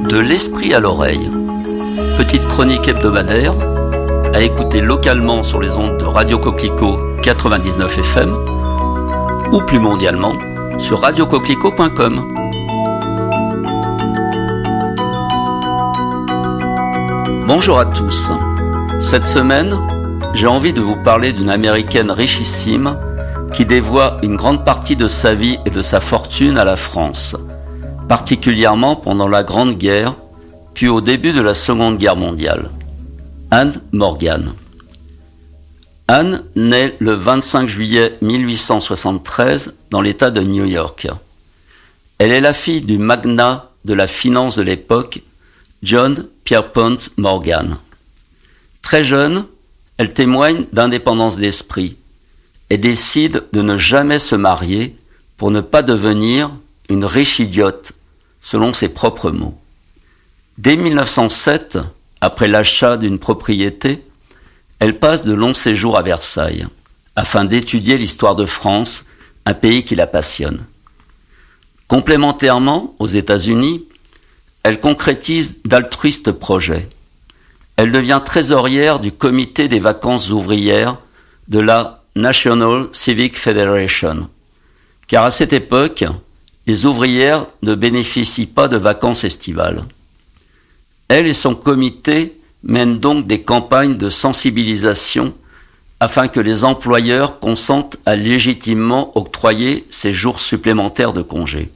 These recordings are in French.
De l'esprit à l'oreille. Petite chronique hebdomadaire à écouter localement sur les ondes de Radio Coquelicot 99 FM ou plus mondialement sur radiocoquelicot.com. Bonjour à tous. Cette semaine, j'ai envie de vous parler d'une Américaine richissime qui dévoie une grande partie de sa vie et de sa fortune à la France, particulièrement pendant la Grande Guerre, puis au début de la Seconde Guerre mondiale. Anne Morgan. Anne naît le 25 juillet 1873 dans l'État de New York. Elle est la fille du magnat de la finance de l'époque, John Pierpont Morgan. Très jeune, elle témoigne d'indépendance d'esprit et décide de ne jamais se marier pour ne pas devenir une riche idiote, selon ses propres mots. Dès 1907, après l'achat d'une propriété, elle passe de longs séjours à Versailles, afin d'étudier l'histoire de France, un pays qui la passionne. Complémentairement, aux États-Unis, elle concrétise d'altruistes projets. Elle devient trésorière du comité des vacances ouvrières de la National Civic Federation, car à cette époque, les ouvrières ne bénéficient pas de vacances estivales. Elle et son comité mènent donc des campagnes de sensibilisation afin que les employeurs consentent à légitimement octroyer ces jours supplémentaires de congé.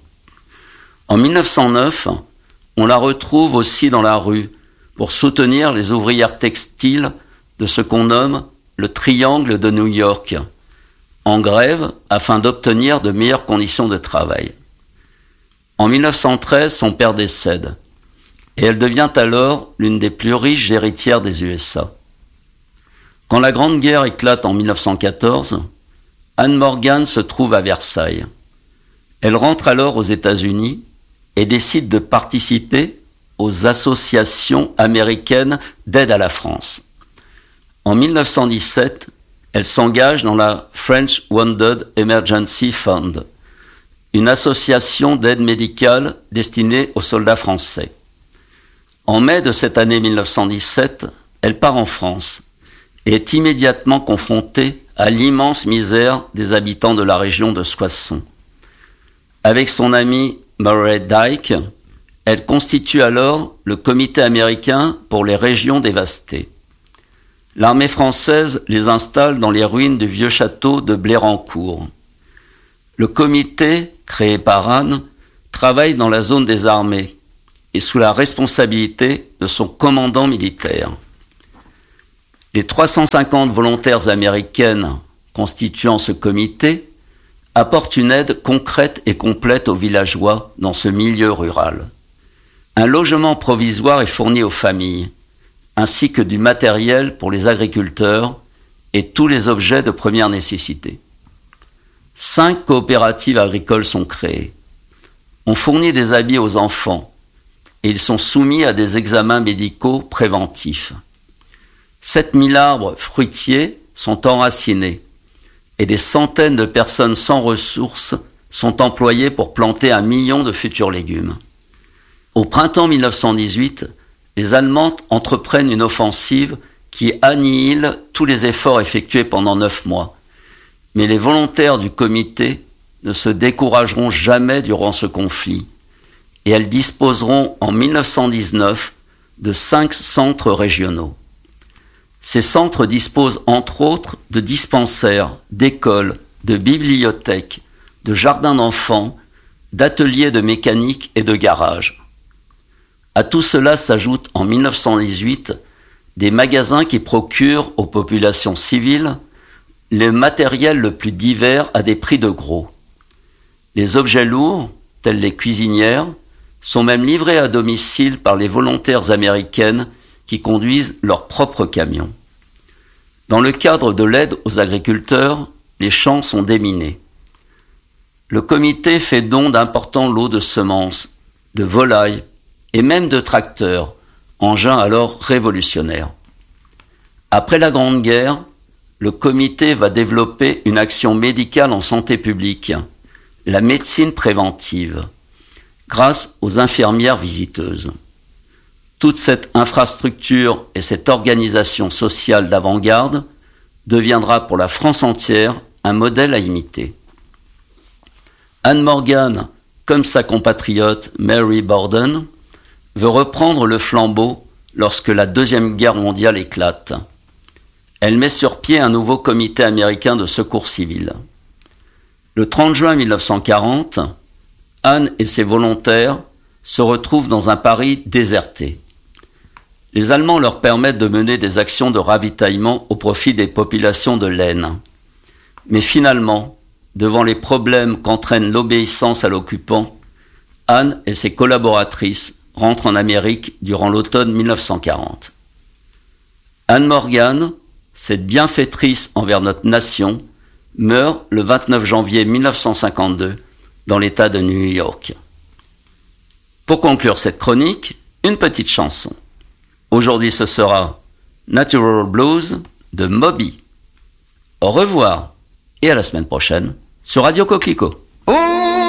En 1909, on la retrouve aussi dans la rue pour soutenir les ouvrières textiles de ce qu'on nomme le Triangle de New York, en grève afin d'obtenir de meilleures conditions de travail. En 1913, son père décède et elle devient alors l'une des plus riches héritières des USA. Quand la Grande Guerre éclate en 1914, Anne Morgan se trouve à Versailles. Elle rentre alors aux États-Unis et décide de participer aux associations américaines d'aide à la France. En 1917, elle s'engage dans la French Wounded Emergency Fund, une association d'aide médicale destinée aux soldats français. En mai de cette année 1917, elle part en France et est immédiatement confrontée à l'immense misère des habitants de la région de Soissons. Avec son amie Murray Dyke, elle constitue alors le comité américain pour les régions dévastées. L'armée française les installe dans les ruines du vieux château de Blérancourt. Le comité, créé par Anne, travaille dans la zone des armées et sous la responsabilité de son commandant militaire. Les 350 volontaires américaines constituant ce comité apportent une aide concrète et complète aux villageois dans ce milieu rural. Un logement provisoire est fourni aux familles, ainsi que du matériel pour les agriculteurs et tous les objets de première nécessité. 5 coopératives agricoles sont créées. On fournit des habits aux enfants et ils sont soumis à des examens médicaux préventifs. 7000 arbres fruitiers sont enracinés et des centaines de personnes sans ressources sont employées pour planter 1 million de futurs légumes. Au printemps 1918, les Allemands entreprennent une offensive qui annihile tous les efforts effectués pendant 9 mois. Mais les volontaires du comité ne se décourageront jamais durant ce conflit et elles disposeront en 1919 de 5 centres régionaux. Ces centres disposent entre autres de dispensaires, d'écoles, de bibliothèques, de jardins d'enfants, d'ateliers de mécanique et de garages. À tout cela s'ajoutent en 1918 des magasins qui procurent aux populations civiles le matériel le plus divers à des prix de gros. Les objets lourds, tels les cuisinières, sont même livrés à domicile par les volontaires américaines qui conduisent leurs propres camions. Dans le cadre de l'aide aux agriculteurs, les champs sont déminés. Le comité fait don d'importants lots de semences, de volailles et même de tracteurs, engins alors révolutionnaires. Après la Grande Guerre, le comité va développer une action médicale en santé publique, la médecine préventive, grâce aux infirmières visiteuses. toute cette infrastructure et cette organisation sociale d'avant-garde deviendra pour la France entière un modèle à imiter. Anne Morgan, comme sa compatriote Mary Borden, veut reprendre le flambeau lorsque la Deuxième Guerre mondiale éclate. Elle met sur pied un nouveau comité américain de secours civil. Le 30 juin 1940, Anne et ses volontaires se retrouvent dans un Paris déserté. Les Allemands leur permettent de mener des actions de ravitaillement au profit des populations de l'Aisne. Mais finalement, devant les problèmes qu'entraîne l'obéissance à l'occupant, Anne et ses collaboratrices rentrent en Amérique durant l'automne 1940. Anne Morgan, cette bienfaitrice envers notre nation, meurt le 29 janvier 1952 dans l'État de New York. Pour conclure cette chronique, une petite chanson. Aujourd'hui, ce sera Natural Blues de Moby. Au revoir et à la semaine prochaine sur Radio Coquelicot.